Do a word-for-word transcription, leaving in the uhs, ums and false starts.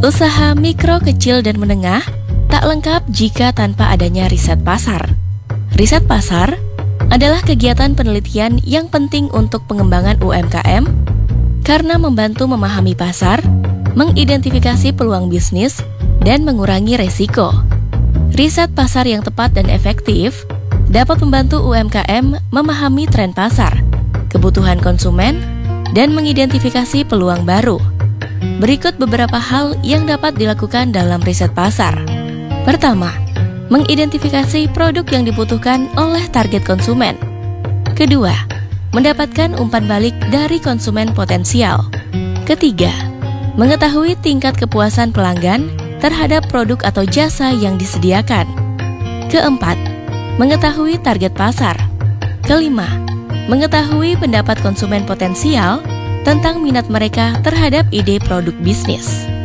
Usaha mikro, kecil, dan menengah tak lengkap jika tanpa adanya riset pasar. Riset pasar adalah kegiatan penelitian yang penting untuk pengembangan U M K M karena membantu memahami pasar, mengidentifikasi peluang bisnis, dan mengurangi resiko. Riset pasar yang tepat dan efektif dapat membantu U M K M memahami tren pasar, kebutuhan konsumen, dan mengidentifikasi peluang baru. Berikut beberapa hal yang dapat dilakukan dalam riset pasar. Pertama, mengidentifikasi produk yang dibutuhkan oleh target konsumen. Kedua, mendapatkan umpan balik dari konsumen potensial. Ketiga, mengetahui tingkat kepuasan pelanggan terhadap produk atau jasa yang disediakan. Keempat, mengetahui target pasar. Kelima, mengetahui pendapat konsumen potensial tentang minat mereka terhadap ide produk bisnis.